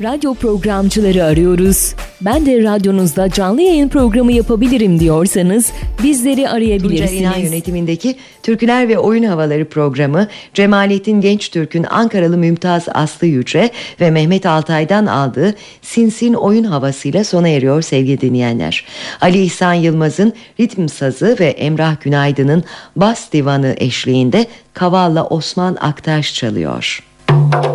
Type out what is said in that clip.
Radyo programcıları arıyoruz. Ben de radyonuzda canlı yayın programı yapabilirim diyorsanız bizleri arayabilirsiniz. Tuncay İnan yönetimindeki Türküler ve Oyun Havaları programı Cemalettin Gençtürk'ün Ankaralı Mümtaz Aslı Yüce ve Mehmet Altay'dan aldığı Sinsin oyun havasıyla sona eriyor sevgili dinleyenler. Ali İhsan Yılmaz'ın ritim sazı ve Emrah Günaydın'ın bas divanı eşliğinde Kaval'la Osman Aktaş çalıyor.